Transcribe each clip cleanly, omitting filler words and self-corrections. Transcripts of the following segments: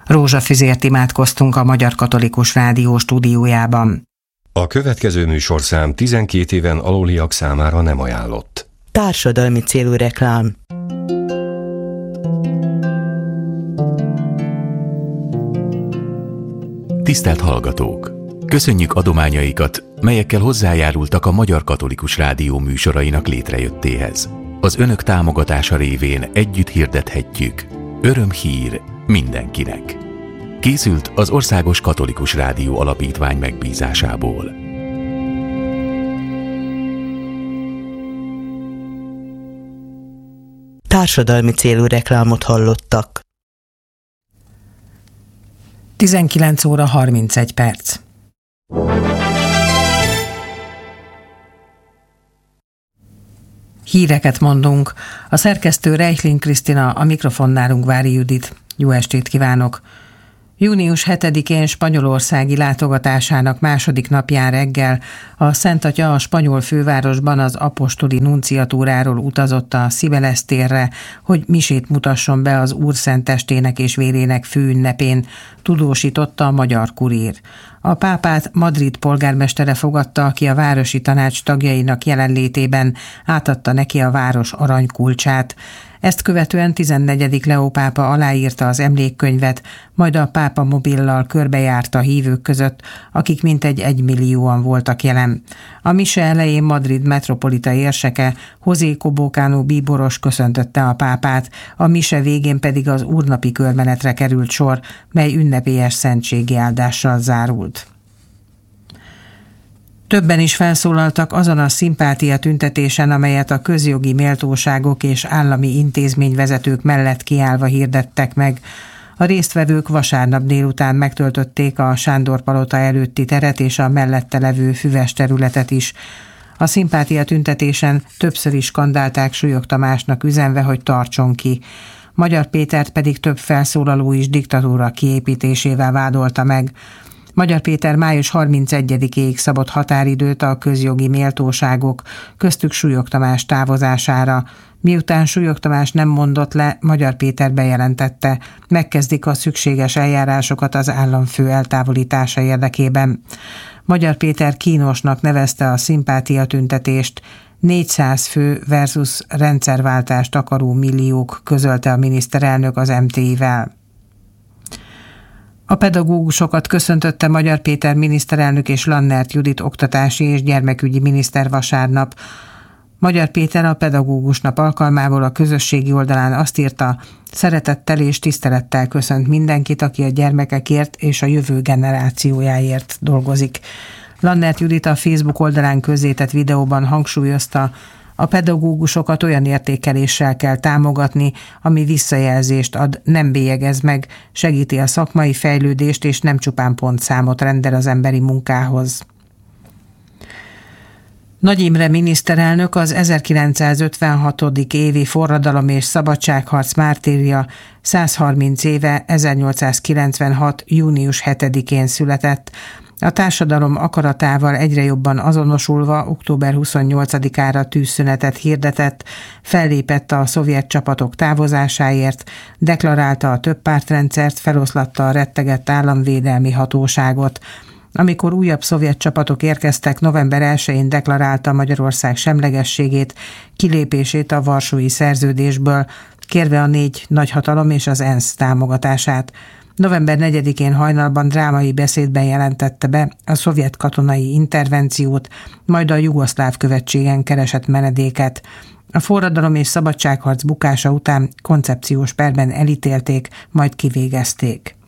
Rózsafüzért imádkoztunk a Magyar Katolikus Rádió stúdiójában. A következő műsorszám 12 éven aluliak számára nem ajánlott. Társadalmi célú reklám. Tisztelt hallgatók! Köszönjük adományaikat, melyekkel hozzájárultak a Magyar Katolikus Rádió műsorainak létrejöttéhez. Az önök támogatása révén együtt hirdethetjük: örömhír mindenkinek. Készült az Országos Katolikus Rádió Alapítvány megbízásából. Társadalmi célú reklámot hallottak. 19 óra 31 perc. Híreket mondunk. A szerkesztő Reichling Krisztina, a mikrofonnál Ungvári Judit. Jó estét kívánok! Június 7-én spanyolországi látogatásának második napján reggel a Szent Atya a spanyol fővárosban az apostoli nunciatúráról utazott a Cibeles térre, hogy misét mutasson be az Úr szent testének és vérének főünnepén, tudósította a Magyar Kurír. A pápát Madrid polgármestere fogadta, aki a városi tanács tagjainak jelenlétében átadta neki a város aranykulcsát. Ezt követően 14. Leó pápa aláírta az emlékkönyvet, majd a pápa mobillal körbejárta hívők között, akik mintegy 1 millióan voltak jelen. A mise elején Madrid metropolita érseke José Cobocano bíboros köszöntötte a pápát, a mise végén pedig az úrnapi körmenetre került sor, mely ünnepélyes szentségi áldással zárult. Többen is felszólaltak azon a szimpátia tüntetésen, amelyet a közjogi méltóságok és állami intézményvezetők mellett kiállva hirdettek meg. A résztvevők vasárnap délután megtöltötték a Sándor palota előtti teret és a mellette levő füves területet is. A szimpátia tüntetésen többször is skandálták Súlyog Tamásnak üzenve, hogy tartson ki. Magyar Pétert pedig több felszólaló is diktatúra kiépítésével vádolta meg. Magyar Péter május 31-ig szabott határidőt a közjogi méltóságok, köztük Súlyog Tamás távozására. Miután Súlyog Tamás nem mondott le, Magyar Péter bejelentette, megkezdik a szükséges eljárásokat az államfő eltávolítása érdekében. Magyar Péter kínosnak nevezte a szimpátia tüntetést, 400 fő versus rendszerváltást akaró milliók, közölte a miniszterelnök az MTI-vel. A pedagógusokat köszöntötte Magyar Péter miniszterelnök és Lannert Judit oktatási és gyermekügyi miniszter vasárnap. Magyar Péter a pedagógus nap alkalmából a közösségi oldalán azt írta, szeretettel és tisztelettel köszönt mindenkit, aki a gyermekekért és a jövő generációjáért dolgozik. Lannert Judit a Facebook oldalán közzétett videóban hangsúlyozta, a pedagógusokat olyan értékeléssel kell támogatni, ami visszajelzést ad, nem bélyegez meg, segíti a szakmai fejlődést és nem csupán pontszámot rendel az emberi munkához. Nagy Imre miniszterelnök az 1956. évi forradalom és szabadságharc mártírja, 130 éve 1896. június 7-én született. A társadalom akaratával egyre jobban azonosulva október 28-ára tűzszünetet hirdetett, fellépett a szovjet csapatok távozásáért, deklarálta a többpártrendszert, feloszlatta a rettegett államvédelmi hatóságot. Amikor újabb szovjet csapatok érkeztek, november 1-én deklarálta Magyarország semlegességét, kilépését a Varsói Szerződésből, kérve a 4 nagyhatalom és az ENSZ támogatását. November 4-én hajnalban drámai beszédben jelentette be a szovjet katonai intervenciót, majd a jugoszláv követségen keresett menedéket. A forradalom és szabadságharc bukása után koncepciós perben elítélték, majd kivégezték.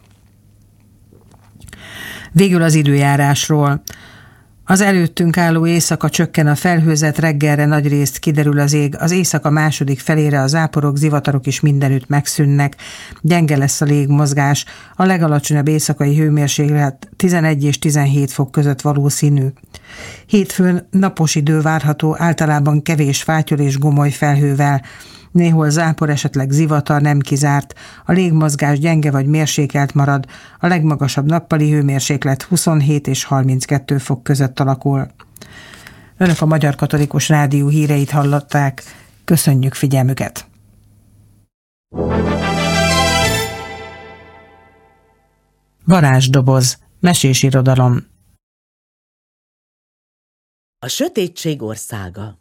Végül az időjárásról. Az előttünk álló éjszaka csökken a felhőzet, reggelre nagyrészt kiderül az ég, az éjszaka második felére a záporok, zivatarok is mindenütt megszűnnek, gyenge lesz a légmozgás, a legalacsonyabb éjszakai hőmérséklet 11 és 17 fok között valószínű. Hétfőn napos idő várható, általában kevés fátyol és gomoly felhővel, néhol zápor, esetleg zivatar nem kizárt, a légmozgás gyenge vagy mérsékelt marad, a legmagasabb nappali hőmérséklet 27 és 32 fok között alakul. Önök a Magyar Katolikus Rádió híreit hallották. Köszönjük figyelmüket! Varázsdoboz, mesés irodalom. A sötétség országa.